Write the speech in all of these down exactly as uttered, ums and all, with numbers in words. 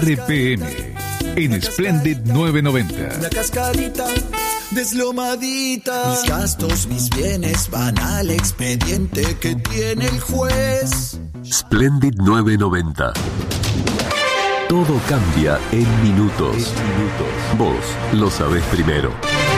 R P M en Splendid novecientos noventa. Una cascadita deslomadita. Mis gastos, mis bienes van al expediente que tiene el juez. Splendid novecientos noventa. Todo cambia en minutos. En minutos. Vos lo sabés primero.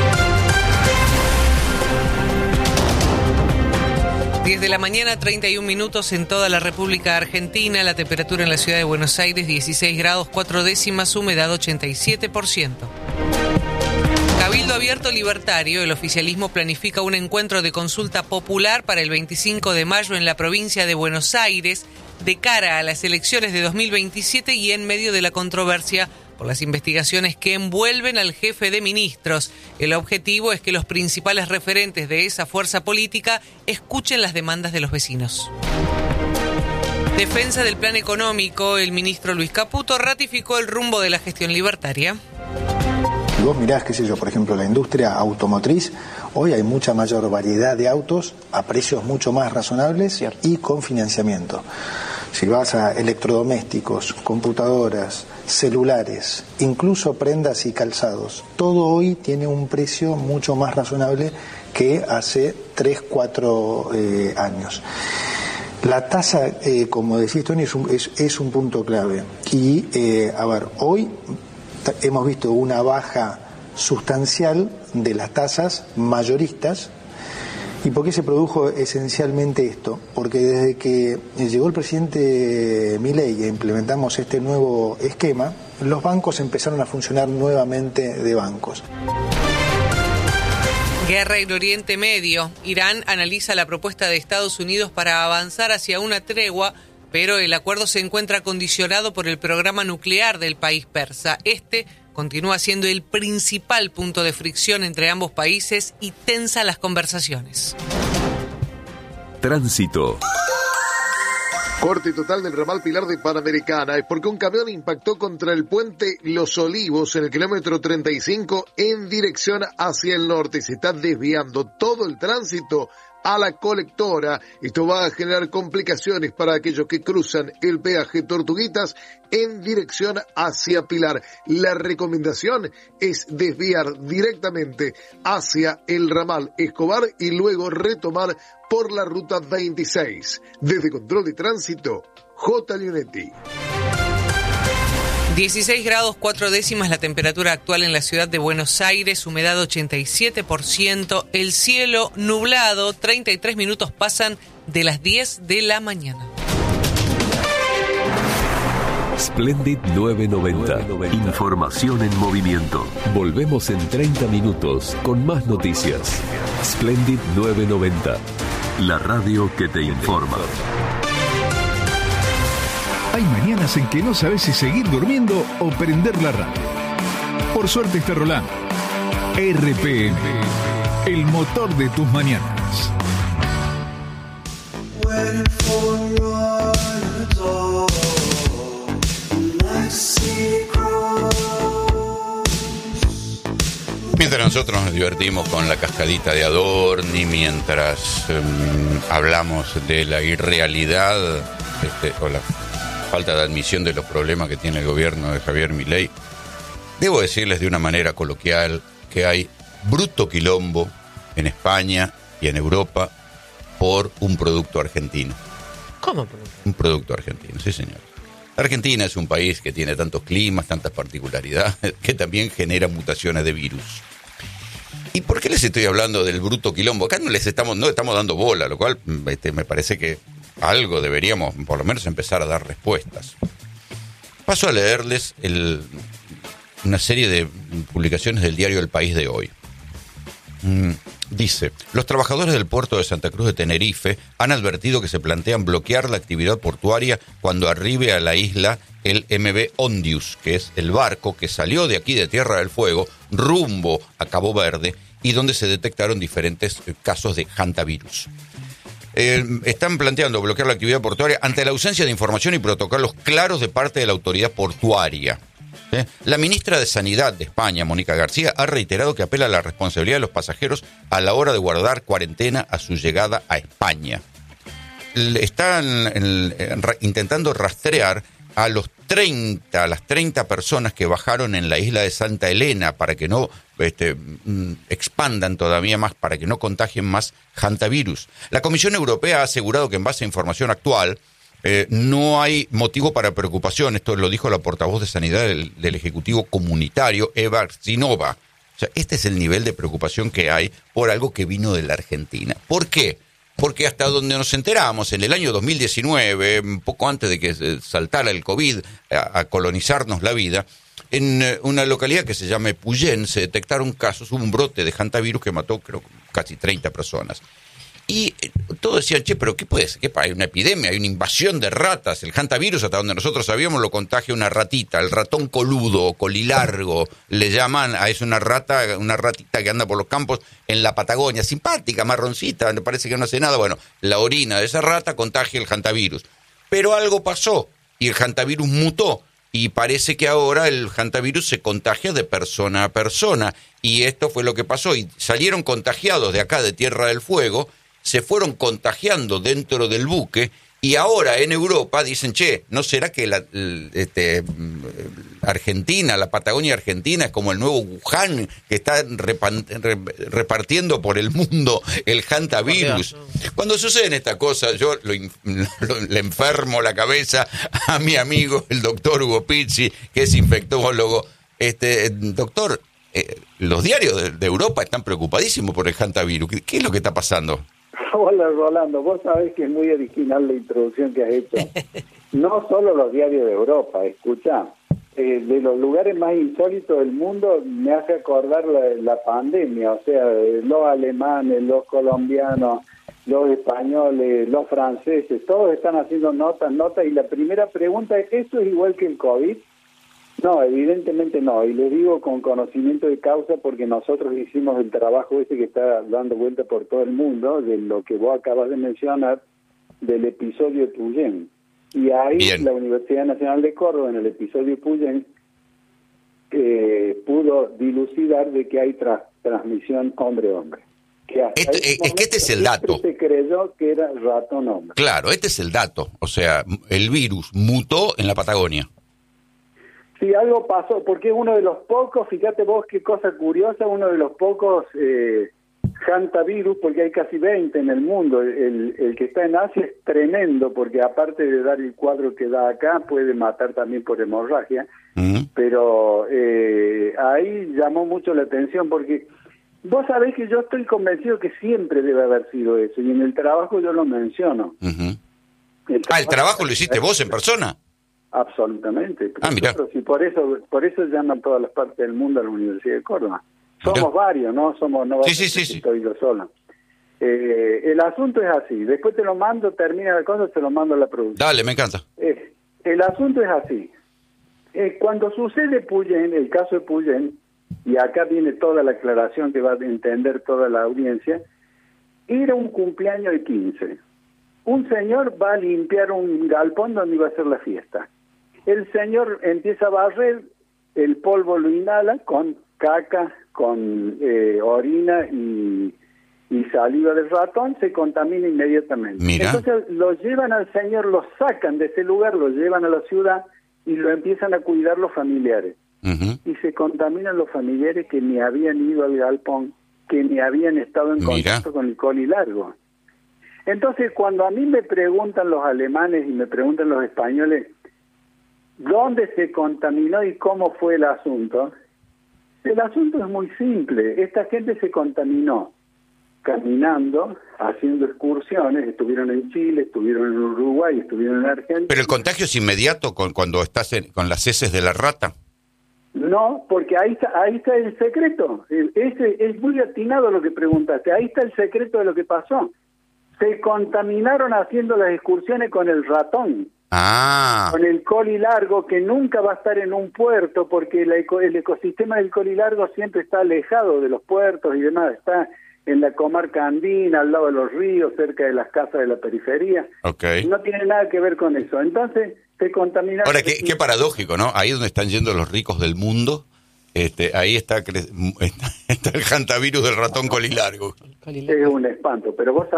diez de la mañana, treinta y un minutos en toda la República Argentina. La temperatura en la ciudad de Buenos Aires, dieciséis grados, cuatro décimas, humedad ochenta y siete por ciento. Cabildo Abierto Libertario, el oficialismo planifica un encuentro de consulta popular para el veinticinco de mayo en la provincia de Buenos Aires, de cara a las elecciones de dos mil veintisiete y en medio de la controversia por las investigaciones que envuelven al jefe de ministros. El objetivo es que los principales referentes de esa fuerza política escuchen las demandas de los vecinos. Defensa del plan económico, el ministro Luis Caputo ratificó el rumbo de la gestión libertaria. Si vos mirás, qué sé yo, por ejemplo, la industria automotriz, hoy hay mucha mayor variedad de autos a precios mucho más razonables y con financiamiento. Si vas a electrodomésticos, computadoras, celulares, incluso prendas y calzados, todo hoy tiene un precio mucho más razonable que hace tres, cuatro eh, años. La tasa, eh, como decís, Tony, es un, es, es un punto clave. Y, eh, a ver, hoy t- hemos visto una baja sustancial de las tasas mayoristas. ¿Y por qué se produjo esencialmente esto? Porque desde que llegó el presidente Milei e implementamos este nuevo esquema, los bancos empezaron a funcionar nuevamente de bancos. Guerra en Oriente Medio. Irán analiza la propuesta de Estados Unidos para avanzar hacia una tregua, pero el acuerdo se encuentra condicionado por el programa nuclear del país persa. Este continúa siendo el principal punto de fricción entre ambos países y tensa las conversaciones. Tránsito. Corte total del ramal Pilar de Panamericana es porque un camión impactó contra el puente Los Olivos en el kilómetro treinta y cinco en dirección hacia el norte. Se está desviando todo el tránsito a la colectora. Esto va a generar complicaciones para aquellos que cruzan el peaje Tortuguitas en dirección hacia Pilar. La recomendación es desviar directamente hacia el ramal Escobar y luego retomar por la ruta veintiséis. Desde Control de Tránsito, J. Leonetti. dieciséis grados, cuatro décimas la temperatura actual en la ciudad de Buenos Aires, humedad ochenta y siete por ciento, el cielo nublado, treinta y tres minutos pasan de las diez de la mañana. Splendid novecientos noventa. Información en movimiento. Volvemos en treinta minutos con más noticias. Splendid novecientos noventa. La radio que te informa. Hay mañanas en que no sabes si seguir durmiendo o prender la radio. Por suerte está rolando. R P M, el motor de tus mañanas. Mientras nosotros nos divertimos con la cascadita de Adorni, mientras um, hablamos de la irrealidad este, o la falta de admisión de los problemas que tiene el gobierno de Javier Milei, debo decirles de una manera coloquial que hay bruto quilombo en España y en Europa por un producto argentino. ¿Cómo? Un producto argentino, sí señor. Argentina es un país que tiene tantos climas, tantas particularidades, que también genera mutaciones de virus. ¿Y por qué les estoy hablando del bruto quilombo? Acá no les estamos, no estamos dando bola, lo cual este, me parece que algo deberíamos, por lo menos, empezar a dar respuestas. Paso a leerles el, una serie de publicaciones del diario El País de hoy. Mm, dice, los trabajadores del puerto de Santa Cruz de Tenerife han advertido que se plantean bloquear la actividad portuaria cuando arribe a la isla el M V Ondius, que es el barco que salió de aquí de Tierra del Fuego rumbo a Cabo Verde y donde se detectaron diferentes casos de hantavirus. Eh, están planteando bloquear la actividad portuaria ante la ausencia de información y protocolos claros de parte de la autoridad portuaria. ¿Eh? La ministra de Sanidad de España, Mónica García, ha reiterado que apela a la responsabilidad de los pasajeros a la hora de guardar cuarentena a su llegada a España. Están intentando rastrear a los treinta, a las treinta personas que bajaron en la isla de Santa Elena para que no este, expandan todavía más, para que no contagien más hantavirus. La Comisión Europea ha asegurado que en base a información actual eh, no hay motivo para preocupación. Esto lo dijo la portavoz de Sanidad del, del Ejecutivo Comunitario, Eva Zinova. O sea, este es el nivel de preocupación que hay por algo que vino de la Argentina. ¿Por qué? Porque hasta donde nos enteramos, en el año dos mil diecinueve, un poco antes de que saltara el COVID a, a colonizarnos la vida, en una localidad que se llama Puyén se detectaron casos, hubo un brote de hantavirus que mató, creo, casi treinta personas. Y todos decían, che, pero ¿qué puede ser? ¿Qué, hay una epidemia, hay una invasión de ratas. El hantavirus, hasta donde nosotros sabíamos, lo contagia una ratita, el ratón coludo o colilargo, le llaman, a es una rata, una ratita que anda por los campos en la Patagonia, simpática, marroncita, me parece que no hace nada. Bueno, la orina de esa rata contagia el hantavirus. Pero algo pasó y el hantavirus mutó. Y parece que ahora el hantavirus se contagia de persona a persona. Y esto fue lo que pasó. Y salieron contagiados de acá, de Tierra del Fuego, se fueron contagiando dentro del buque y ahora en Europa dicen, che, ¿no será que la este, Argentina, la Patagonia Argentina es como el nuevo Wuhan que está repan, re, repartiendo por el mundo el hantavirus? Cuando suceden estas cosas, yo lo, lo, le enfermo la cabeza a mi amigo, el doctor Hugo Pizzi, que es infectólogo. Este, doctor, eh, los diarios de, de Europa están preocupadísimos por el hantavirus. ¿Qué, qué es lo que está pasando? Hola, Rolando, vos sabés que es muy original la introducción que has hecho. No solo los diarios de Europa, escuchá, eh, de los lugares más insólitos del mundo me hace acordar la, la pandemia, o sea, los alemanes, los colombianos, los españoles, los franceses, todos están haciendo notas, notas, y la primera pregunta es, ¿esto es igual que el COVID? No, evidentemente no, y les digo con conocimiento de causa porque nosotros hicimos el trabajo ese que está dando vuelta por todo el mundo, de lo que vos acabas de mencionar, del episodio Puyén. Y ahí Bien. La Universidad Nacional de Córdoba, en el episodio Puyén, eh, pudo dilucidar de que hay tra- transmisión hombre-hombre. Que este, es que este es el dato. Se creyó que era ratón-hombre. Claro, este es el dato, o sea, el virus mutó en la Patagonia. Sí, algo pasó, porque es uno de los pocos, fíjate vos qué cosa curiosa, uno de los pocos eh, hantavirus, porque hay casi veinte en el mundo. El, el que está en Asia es tremendo, porque aparte de dar el cuadro que da acá, puede matar también por hemorragia. Uh-huh. Pero eh, ahí llamó mucho la atención, porque vos sabés que yo estoy convencido que siempre debe haber sido eso, y en el trabajo yo lo menciono. Uh-huh. El ah, ¿el trabajo lo hiciste vos en persona? Absolutamente. Ah, mira. Y por eso, por eso llaman todas las partes del mundo a la Universidad de Córdoba. Somos mirá. varios, ¿no? Somos no sí, sí, sí, sí. Estoy yo solo. Eh, el asunto es así. Después te lo mando, termina la cosa, te lo mando a la producción. Dale, me encanta. Eh, el asunto es así. Eh, cuando sucede Puyén, el caso de Puyén, y acá viene toda la aclaración que va a entender toda la audiencia, era un cumpleaños de quince. Un señor va a limpiar un galpón donde iba a hacer la fiesta. El señor empieza a barrer, el polvo lo inhala con caca, con eh, orina y, y saliva del ratón, se contamina inmediatamente. Mira. Entonces lo llevan al señor, lo sacan de ese lugar, lo llevan a la ciudad y lo empiezan a cuidar los familiares. Uh-huh. Y se contaminan los familiares que ni habían ido al galpón, que ni habían estado en Mira. contacto con el colilargo. Entonces, cuando a mí me preguntan los alemanes y me preguntan los españoles dónde se contaminó y cómo fue el asunto, el asunto es muy simple. Esta gente se contaminó caminando, haciendo excursiones, estuvieron en Chile, estuvieron en Uruguay, estuvieron en Argentina. ¿Pero el contagio es inmediato con, cuando estás en, con las heces de la rata? No, porque ahí está, ahí está el secreto. Ese, es muy atinado lo que preguntaste. Ahí está el secreto de lo que pasó. Se contaminaron haciendo las excursiones con el ratón. Ah. Con el colilargo, que nunca va a estar en un puerto, porque el, eco, el ecosistema del colilargo siempre está alejado de los puertos y demás. Está en la comarca andina, al lado de los ríos, cerca de las casas de la periferia. Okay. No tiene nada que ver con eso. Entonces, se contaminaron. Ahora, qué, qué paradójico, ¿no? Ahí donde están yendo los ricos del mundo, este, ahí está, está, está el hantavirus del ratón colilargo. Es un espanto, pero vos